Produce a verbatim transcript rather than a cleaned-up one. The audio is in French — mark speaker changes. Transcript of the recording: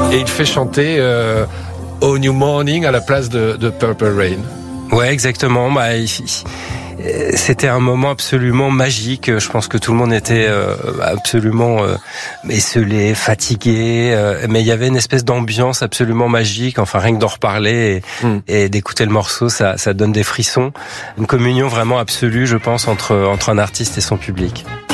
Speaker 1: Et il fait chanter euh, Oh New Morning à la place de, de Purple Rain.
Speaker 2: Ouais, exactement. Bah, il, c'était un moment absolument magique. Je pense que tout le monde était euh, absolument euh, esselé, fatigué, euh, mais il y avait une espèce d'ambiance absolument magique. Enfin, rien que d'en reparler et, mm. et d'écouter le morceau, ça, ça donne des frissons. Une communion vraiment absolue, je pense, entre entre un artiste et son public.